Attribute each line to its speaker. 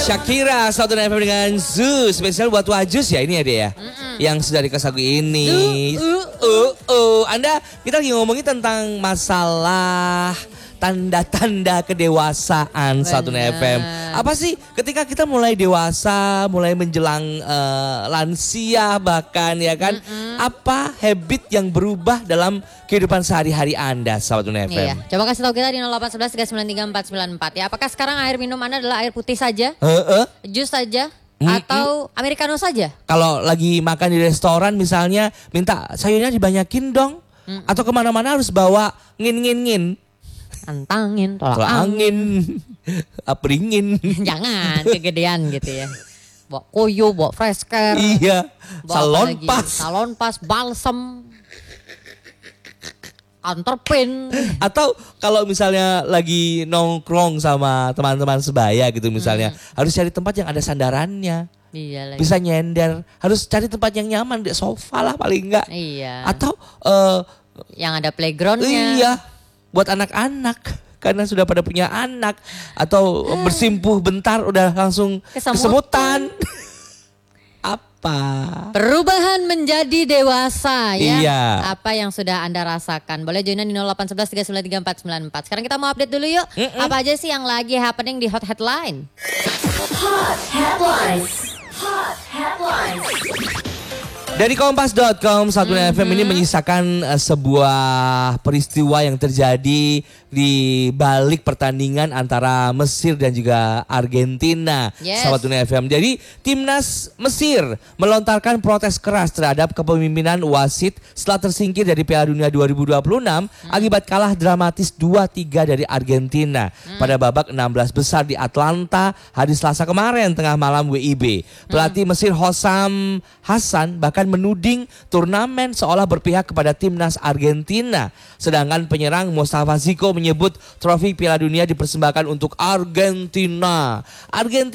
Speaker 1: Shakira, Satu FM dengan Zoo. Spesial buat Wajus ya ini ya dia ya. Yang sudah dikasih lagu ini. Anda, kita lagi ngomongin tentang masalah tanda-tanda kedewasaan Satu FM. Apa sih ketika kita mulai dewasa, mulai menjelang lansia bahkan ya kan. Apa habit yang berubah dalam kehidupan sehari-hari Anda Satu FM?
Speaker 2: Iya. Coba kasih tahu kita di 0811 393 494 ya. Apakah sekarang air minum Anda adalah air putih saja? Jus saja? Atau americano saja? Kalau
Speaker 1: lagi makan di restoran misalnya minta sayurnya dibanyakin dong. Atau kemana-mana harus bawa ngin.
Speaker 2: Antangin, tolak
Speaker 1: angin. Beringin.
Speaker 2: Jangan kegedean gitu ya. Bawa koyo, bawa fresh care.
Speaker 1: Iya.
Speaker 2: Salon pas, balsem. Anterpin.
Speaker 1: Atau kalau misalnya lagi nongkrong sama teman-teman sebaya gitu misalnya. Harus cari tempat yang ada sandarannya.
Speaker 2: Iya lagi.
Speaker 1: Bisa nyender. Harus cari tempat yang nyaman, di sofa lah paling enggak.
Speaker 2: Iya.
Speaker 1: Atau
Speaker 2: yang ada playgroundnya.
Speaker 1: Iya. Buat anak-anak. Karena sudah pada punya anak. Atau bersimpuh bentar udah langsung kesemutan. Apa?
Speaker 2: Perubahan menjadi dewasa ya.
Speaker 1: Iya.
Speaker 2: Apa yang sudah Anda rasakan? Boleh joinan di 0811 393 494. Sekarang kita mau update dulu yuk. Apa aja sih yang lagi happening di Hot Headline?
Speaker 3: Hot Headlines. Hot Headlines.
Speaker 1: Dari Kompas.com, Satu FM ini menyisakan sebuah peristiwa yang terjadi di balik pertandingan antara Mesir dan juga Argentina. Satu FM. Jadi timnas Mesir melontarkan protes keras terhadap kepemimpinan wasit setelah tersingkir dari Piala Dunia 2026 akibat kalah dramatis 2-3 dari Argentina pada babak 16 besar di Atlanta hari Selasa kemarin tengah malam WIB. Pelatih Mesir Hossam Hassan bahkan menuding turnamen seolah berpihak kepada timnas Argentina. Sedangkan penyerang Mustafa Ziko menyebut trofi Piala Dunia dipersembahkan untuk Argentina.